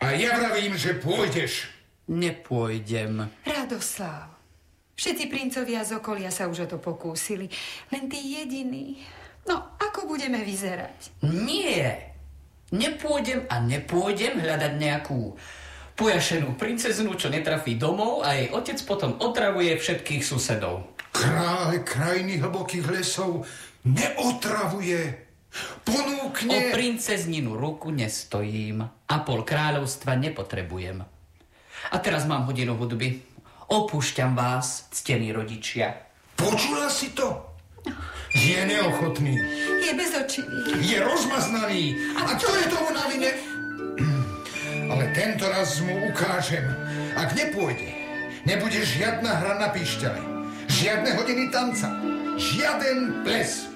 A ja vravím, že pôjdeš. Nepôjdem. Radoslav, všetci princovia z okolia sa už o to pokúsili. Len ty jediný. No, ako budeme vyzerať? Nie. Nepôjdem a nepôjdem hľadať nejakú pojašenú princeznu, čo netrafí domov a jej otec potom otravuje všetkých susedov. Kráľ krajiny hlbokých lesov neotravuje. Ponúkne... O princezninu ruku nestojím a pol kráľovstva nepotrebujem. A teraz mám hodinu hudby. Opúšťam vás, ctení rodičia. Počula si to? Je neochotný. Je bezočivý. Je rozmaznaný. A kto je tomu na vine? Ale tento raz mu ukážem. Ak nepôjde, nebude žiadna hra na píšťale. Žiadne hodiny tanca. Žiaden ples.